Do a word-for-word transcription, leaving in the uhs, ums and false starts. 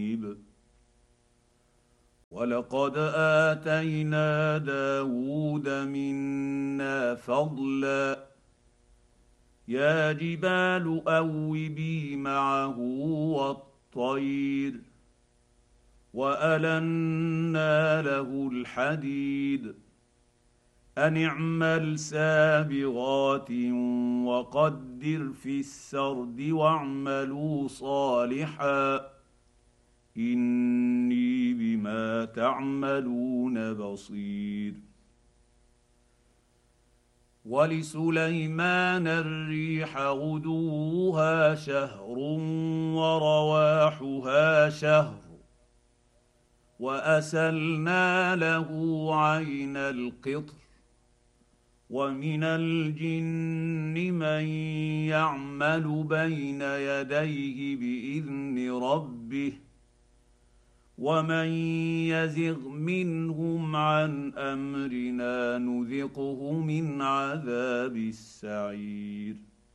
ولقد آتينا داود منا فضلا يا جبال أوبي معه والطير وألنا له الحديد أن اعمل سابغات وقدر في السرد واعملوا صالحا إني بما تعملون بصير. ولسليمان الريح غدوها شهر ورواحها شهر وأسلنا له عين القطر ومن الجن من يعمل بين يديه بإذن ربه ومن يزغ منهم عن امرنا نذقه من عذاب السعير.